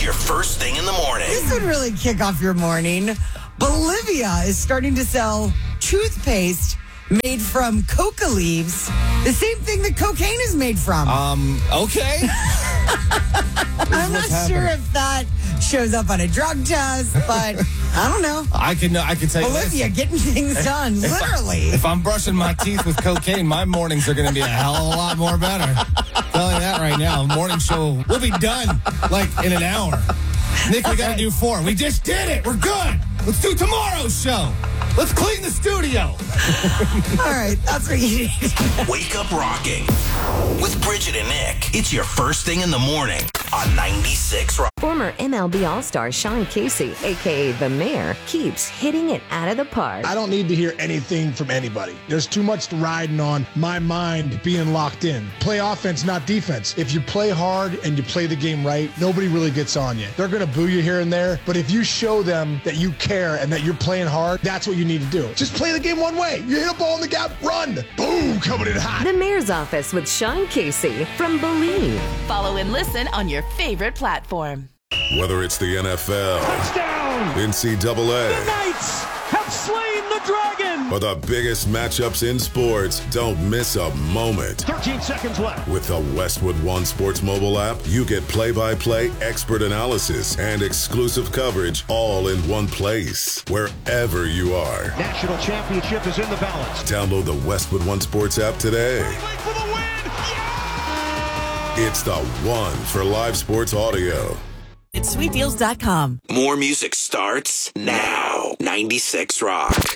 your first thing in the morning. This would really kick off your morning. Bolivia is starting to sell toothpaste made from coca leaves, the same thing that cocaine is made from. Okay. I'm not sure if that shows up on a drug test, but I don't know. I can tell you Bolivia this. getting things done, literally. If I'm brushing my teeth with cocaine, my mornings are going to be a hell of a lot more better. Telling you that right now. Morning show, we'll be done like in an hour. Nick, we got to do 4. We just did it. We're good. Let's do tomorrow's show. Let's clean the studio. All right, that's what you need. Wake up rocking with Bridget and Nick. It's your first thing in the morning on 96 Rock. Former MLB All-Star Sean Casey, a.k.a. The Mayor, keeps hitting it out of the park. I don't need to hear anything from anybody. There's too much riding on my mind being locked in. Play offense, not defense. If you play hard and you play the game right, nobody really gets on you. They're going to boo you here and there, but if you show them that you care and that you're playing hard, that's what you need to do. Just play the game one way. You hit a ball in the gap, run. Boom, coming in hot. The Mayor's Office with Sean Casey from Believe. Follow and listen on your favorite platform. Whether it's the NFL, touchdown, NCAA, the Knights have slain the dragon, or the biggest matchups in sports, don't miss a moment. 13 seconds left. With the Westwood One Sports mobile app, you get play-by-play expert analysis and exclusive coverage all in one place, wherever you are. National championship is in the balance. Download the Westwood One Sports app today. For the win. Yeah! It's the one for live sports audio. It's sweetdeals.com. More music starts now. 96 Rock.